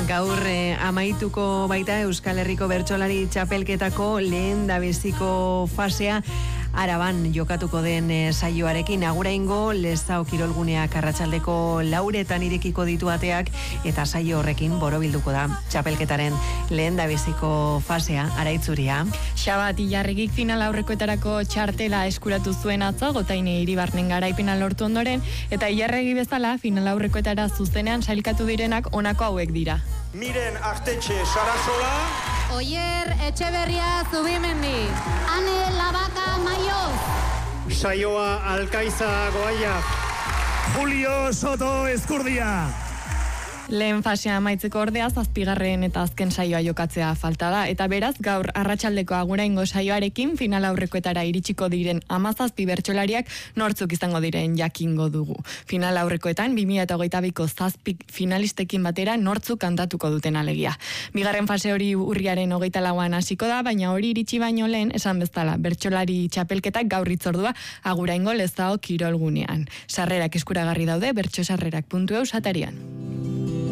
Gaur amaituko baita Euskal Herriko Bertsolari Txapelketako lehendabiziko fasea Araban jokatuko den saioarekin. Aguraingo Lezao kirolguneak arratsaldeko 4:00 irekiko ditu ateak eta saio horrekin borobilduko da txapelketaren lehendabiziko fasea. Araitzuria. Xabat Ilarregik final aurrekoetarako txartela eskuratu zuen atzo, Gotaine Iribarnen garaipena lortu ondoren, eta Ilarregi bezala final aurrekoetara zuzenean sailkatu direnak honako hauek dira. Miren Artetxe Sarasola, Oier Etxeberria Zubimendi, Ane Labaka Maioz, Saioa Alkaiza Goaia, Julio Soto Ezkurdia. Lehen fasea amaitzeko ordea 7. eta azken saioa jokatzea falta da, eta beraz gaur arratsaldeko Aguraingo saioarekin final aurrekoetara iritsiko diren 17 bertsolariak nortzuk izango diren jakingo dugu. Final aurrekoetan 2022ko 7 finalistekin batera nortzuk kantatuko duten alegia. Bigarren fase hori urriaren 24an hasiko da, baina hori iritsi baino lehen esan bezala bertsolari txapelketak gaur hitzordua Aguraingo Lezao kirolgunean. Sarrerak eskuragarri daude bertsosarrerak.eu atarian.